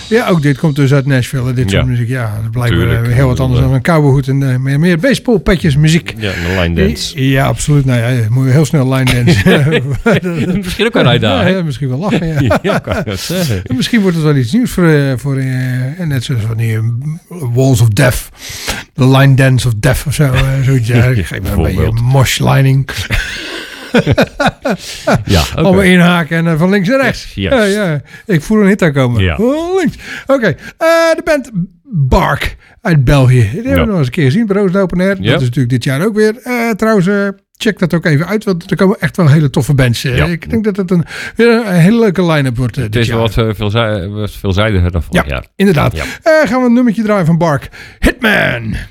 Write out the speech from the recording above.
Ja, ook dit komt dus uit Nashville. Dit soort muziek. Ja, dat blijkt heel wat anders dan een cowboyhoed en meer baseballpetjes muziek. Ja, een line dance. Ja, absoluut. Nou ja, je moet heel snel line dance. Misschien ook een uitdaging. Ja, misschien wel lachen, ja. Ja, kan je dat zeggen. Misschien wordt het wel iets nieuws voor net zoals van die Walls of Death. The Line Dance of Death of zo. Zoiets. Ja, geef me een beetje moshlining. Ja, okay. Allemaal inhaken en van links naar rechts. Yes. Ja. Ik voel een hit aankomen. Ja. Links. Oké. De band Bark uit België. Die hebben we nog eens een keer gezien bij Roos Open Air. Dat is natuurlijk dit jaar ook weer. Trouwens, check dat ook even uit, want er komen echt wel hele toffe bands. Ik denk dat het weer een hele leuke line-up wordt. Het is wel wat veelzijdiger dan vorig jaar. Inderdaad. Ja. Gaan we een nummertje draaien van Bark. Hitman!